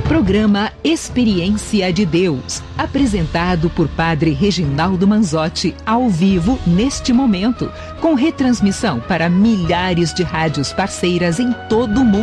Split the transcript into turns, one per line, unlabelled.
Programa Experiência de Deus, apresentado por Padre Reginaldo Manzotti, ao vivo neste momento, com retransmissão para milhares de rádios parceiras em todo o mundo.